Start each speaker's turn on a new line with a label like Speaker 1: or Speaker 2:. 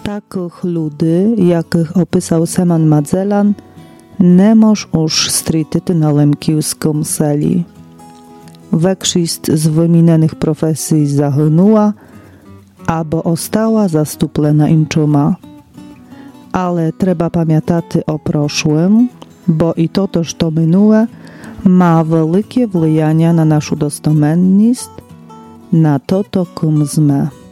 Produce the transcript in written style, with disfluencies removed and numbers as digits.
Speaker 1: Takich ludzi, jakich opisał Семен Мадзелан, не мож уж стрітити на Лемківському селі. Większość z wymienionych profesji zahynęła, albo została zastuplena inczuma. Ale trzeba pamiętać o przeszłym, bo i to, co minęło, ma wielkie wpływanie na naszą dostomenność, na to, kim sme.